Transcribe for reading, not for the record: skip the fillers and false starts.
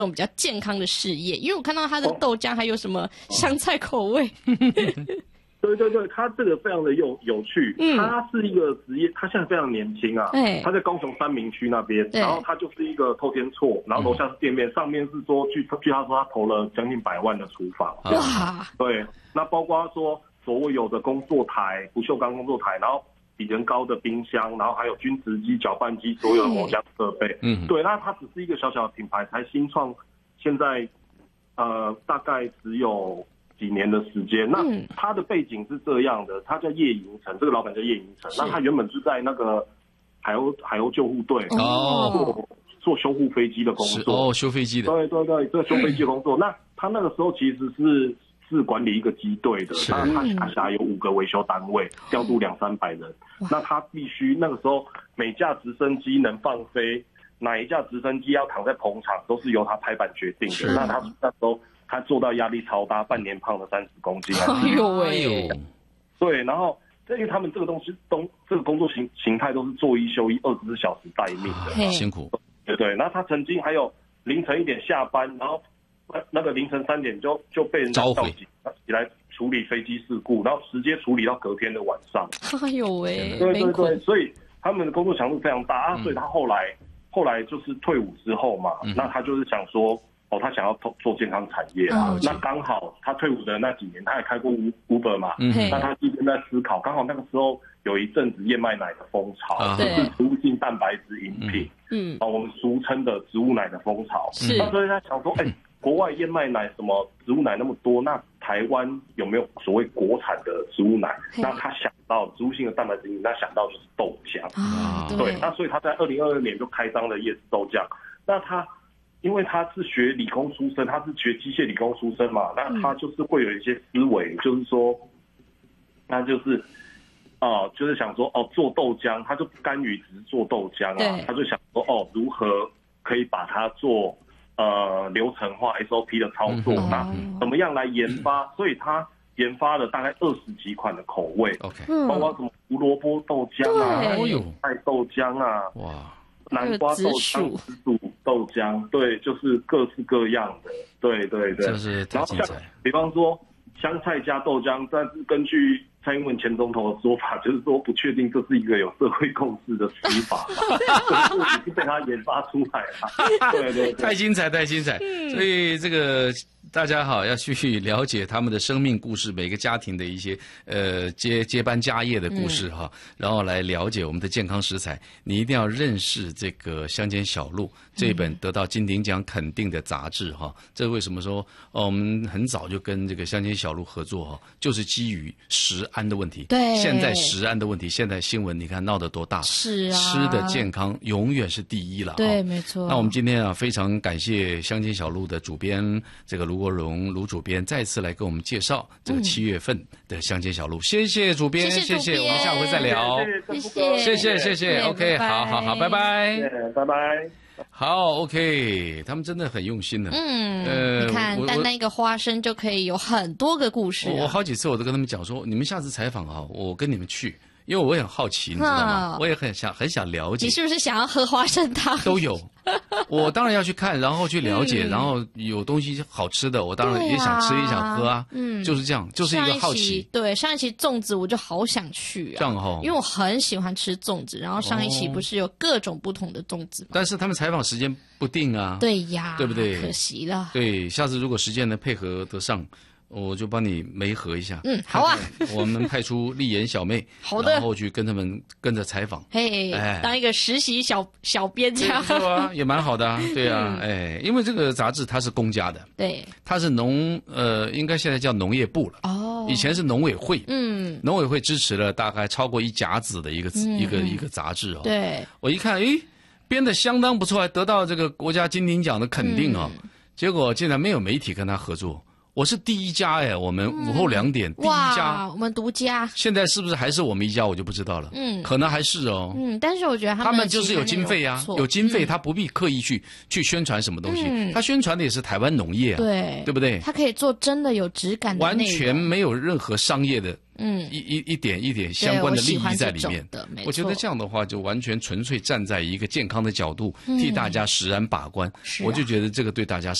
种比较健康的事业？因为我看到它的豆浆还有什么香菜口味。 对对对，他这个非常的有趣，他是一个职业，他现在非常年轻啊，他在高雄三民区那边，然后他就是一个透天厝，然后楼下是店面，上面是说据他说他投了将近100万的厨房， 哇， 对，那包括说所有的工作台、不锈钢工作台，然后比人高的冰箱，然后还有均值机、搅拌机，所有的某项设备，对，那它只是一个小小的品牌，才新创，现在大概只有几年的时间。那他的背景是这样的，他叫叶银成，这个老板叫叶银成。那他原本是在那个海鸥救护队做修护飞机的工作。 修飞机的。 对对对，这修飞机的工作。那他那个时候其实是管理一个机队的，那他下辖有5个维修单位，调度200-300人。那他必须那个时候每架直升机能放飞，哪一架直升机要躺在棚场，都是由他拍板决定的。那他那时候。他做到压力超大，半年胖了30公斤。 哎呦喂！ 对，然后因为他们这个这个工作形态都是做一休一，24小时待命的， 辛苦。 对对，然后他曾经还有凌晨1点下班，然后那个凌晨3点就被人家叫起来处理飞机事故，然后直接处理到隔天的晚上。 哎呦喂！ 对对对，所以他们的工作强度非常大所以他后来就是退伍之后嘛，那他就是想说。他想要做健康产业那刚好他退伍的那几年，他也开过 Uber 嘛，那他一边在思考，刚好那个时候有一阵子燕麦奶的风潮，就是植物性蛋白质饮品，我们俗称的植物奶的风潮。那所以他想说，国外燕麦奶什么植物奶那么多，那台湾有没有所谓国产的植物奶？那他想到植物性的蛋白质饮品，他想到就是豆浆对，那所以他在2022年就开张了夜市豆浆。那因为他是学理工出身，他是学机械理工出身嘛，那他就是会有一些思维，就是说，那就是就是想说做豆浆，他就不甘于只是做豆浆他就想说如何可以把它做流程化 SOP 的操作，那怎么样来研发？所以他研发了大概20几款的口味，包括什么胡萝卜豆浆菜豆浆哇。 南瓜豆浆、紫薯豆浆，对，就是各式各样的，对对对。然后像比方说香菜加豆浆，但是根据蔡英文前总统的说法，就是说不确定这是一个有社会共识的吃法嘛，这是被他研发出来了。对对对， 太精彩，太精彩。所以这个大家好要去了解他们的生命故事，每个家庭的一些接班家业的故事然后来了解我们的健康食材。你一定要认识这个乡间小路这本得到金鼎奖肯定的杂志这为什么说我们很早就跟这个乡间小路合作就是基于食安的问题。 对， 现在食安的问题，现在新闻你看闹得多大？ 是啊， 吃的健康永远是第一了。 对，没错。 那我们今天非常感谢乡间小路的主编这个卢国荣卢主编再次来给我们介绍这个7月份的乡间小路。谢谢主编，谢谢，我们下回再聊。谢谢 OK， 好，拜拜， 拜拜。 好 ，OK， 他们真的很用心呢。 你看，单单一个花生就可以有很多个故事。 我好几次我都跟他们讲说，你们下次采访我跟你们去。因为我也很好奇，你知道吗？我也很想了解。 你是不是想要喝花生汤？ 都有，我当然要去看，然后去了解，然后有东西好吃的，我当然也想吃，也想喝啊。就是这样，就是一个好奇。 对，上一期粽子我就好想去这样因为我很喜欢吃粽子，然后上一期不是有各种不同的粽子吗？ 但是他们采访时间不定啊。 对呀， 对不对？ 可惜了。 对，下次如果时间能配合得上。我就帮你媒合一下。 好啊。 我们派出丽妍小妹， 好的， 然后去跟他们跟着采访。 当一个实习小编这样。 对啊，也蛮好的啊。对啊，因为这个杂志它是公家的， 对， 它是应该现在叫农业部了。以前是农委会。农委会支持了大概超过1甲子的一个杂志对， 我一看，编得相当不错，还得到这个国家金鼎奖的肯定结果竟然没有媒体跟他合作。我是第一家我们午后2点第一家， 我们独家。 现在是不是还是我们一家，我就不知道了。可能还是但是我觉得他们就是有经费啊，有经费，他不必刻意去宣传什么东西，他宣传的也是台湾农业啊，对不对？ 他可以做真的有质感的内容， 完全没有任何商业的一点相关的利益在里面。我觉得这样的话，就完全纯粹站在一个健康的角度，替大家食安把关。我就觉得这个对大家